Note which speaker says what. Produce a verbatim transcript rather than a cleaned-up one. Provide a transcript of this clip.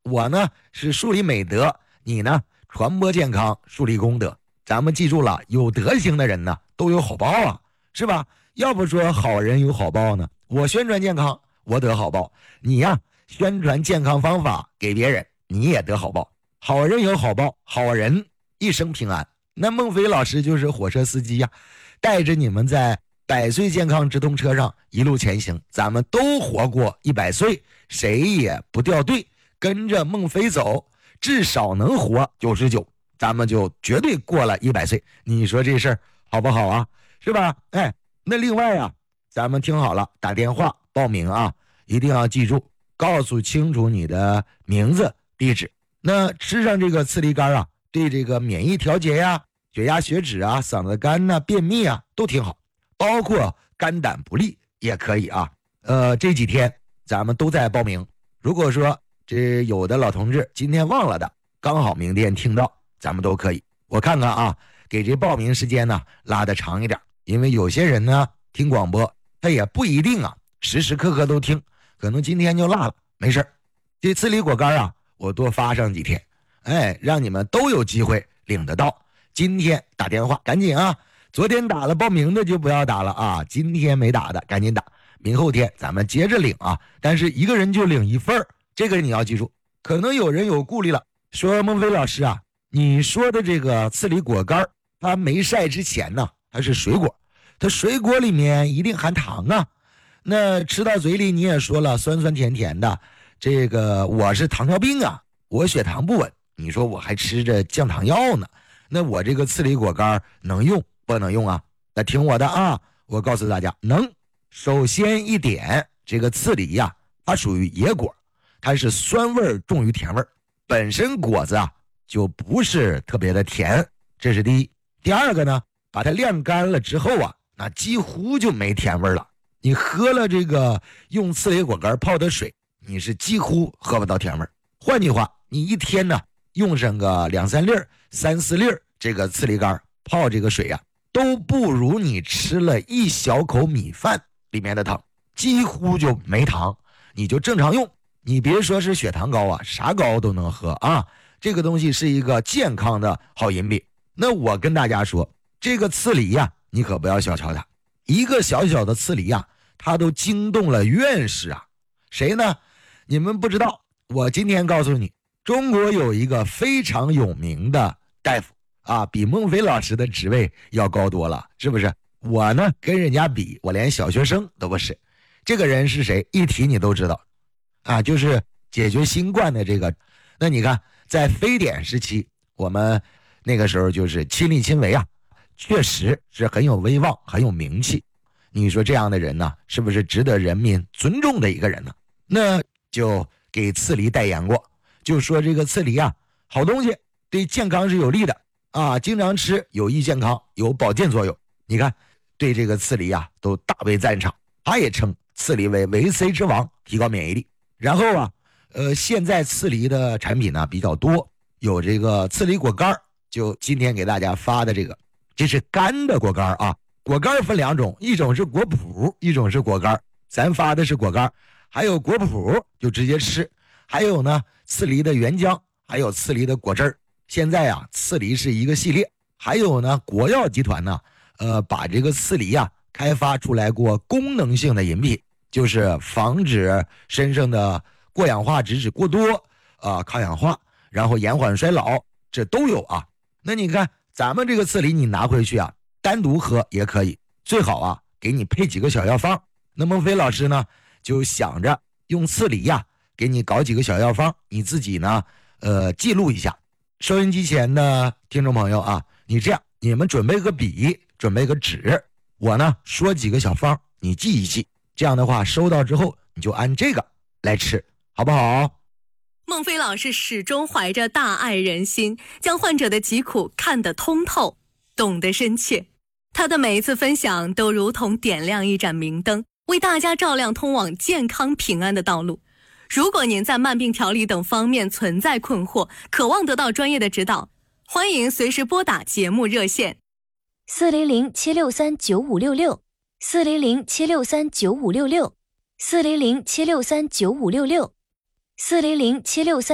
Speaker 1: 我呢是树立美德，你呢传播健康，树立公德。咱们记住了，有德行的人呢都有好报啊，是吧？要不说好人有好报呢？我宣传健康，我得好报；你呀、啊、宣传健康方法给别人，你也得好报。好人有好报，好人一生平安。那孟非老师就是火车司机呀、啊，带着你们在百岁健康直通车上一路前行，咱们都活过一百岁，谁也不掉队，跟着孟非走，至少能活九十九，咱们就绝对过了一百岁。你说这事儿好不好啊？是吧？哎，那另外啊，咱们听好了，打电话报名啊，一定要记住，告诉清楚你的名字、地址。那吃上这个刺梨干啊，对这个免疫调节呀、血压、血脂啊、嗓子干呐、便秘啊都挺好，包括肝胆不利也可以啊。呃，这几天咱们都在报名。如果说这有的老同志今天忘了的，刚好明天听到，咱们都可以。我看看啊，给这报名时间呢拉得长一点，因为有些人呢听广播，他也不一定啊时时刻刻都听，可能今天就落了，没事。这刺梨果干啊，我多发上几天，哎，让你们都有机会领得到。今天打电话赶紧啊，昨天打了报名的就不要打了啊，今天没打的赶紧打，明后天咱们接着领啊，但是一个人就领一份儿，这个你要记住。可能有人有顾虑了，说孟非老师啊，你说的这个刺梨果干它没晒之前呢，它是水果，它水果里面一定含糖啊，那吃到嘴里你也说了酸酸甜甜的，这个我是糖尿病啊，我血糖不稳，你说我还吃着降糖药呢，那我这个刺梨果干能用不能用啊？那听我的啊，我告诉大家能。首先一点，这个刺梨呀、啊，它属于野果，它是酸味重于甜味，本身果子啊就不是特别的甜，这是第一。第二个呢，把它晾干了之后啊，那几乎就没甜味了。你喝了这个用刺梨果干泡的水，你是几乎喝不到甜味。换句话，你一天呢用上个两三粒三四粒这个刺梨干泡这个水啊，都不如你吃了一小口米饭里面的糖，几乎就没糖，你就正常用。你别说是血糖高啊，啥高都能喝啊，这个东西是一个健康的好饮品。那我跟大家说，这个刺梨呀、啊，你可不要小瞧它，一个小小的刺梨呀、啊，它都惊动了院士啊。谁呢？你们不知道，我今天告诉你，中国有一个非常有名的大夫啊，比孟非老师的职位要高多了，是不是？我呢跟人家比，我连小学生都不是。这个人是谁？一提你都知道啊，就是解决新冠的这个。那你看，在非典时期，我们那个时候就是亲力亲为啊，确实是很有威望，很有名气。你说这样的人呢，是不是值得人民尊重的一个人呢？那就给刺梨代言过，就说这个刺梨啊，好东西，对健康是有利的啊，经常吃有益健康，有保健作用。你看，对这个刺梨啊，都大为赞赏。他也称刺梨为维 C 之王，提高免疫力。然后啊，呃，现在刺梨的产品呢比较多，有这个刺梨果干，就今天给大家发的这个，这是干的果干啊。果干分两种，一种是果脯，一种是果干。咱发的是果干，还有果脯就直接吃，还有呢刺梨的原浆，还有刺梨的果汁儿。现在啊，刺梨是一个系列，还有呢，国药集团呢，呃，把这个刺梨啊开发出来过功能性的饮品，就是防止身上的过氧化脂质过多啊、呃，抗氧化，然后延缓衰老，这都有啊。那你看咱们这个刺梨，你拿回去啊，单独喝也可以，最好啊给你配几个小药方。那孟非老师呢，就想着用刺梨呀、啊，给你搞几个小药方，你自己呢，呃，记录一下。收音机前的听众朋友啊，你这样，你们准备个笔，准备个纸，我呢说几个小方，你记一记。这样的话，收到之后你就按这个来吃，好不好？
Speaker 2: 孟非老师始终怀着大爱人心，将患者的疾苦看得通透，懂得深切。他的每一次分享都如同点亮一盏明灯，为大家照亮通往健康平安的道路。如果您在慢病调理等方面存在困惑，渴望得到专业的指导，欢迎随时拨打节目热线
Speaker 3: 四零零七六三九五六六四零零七六三九五六六四零零七六三九五六六四零零七六三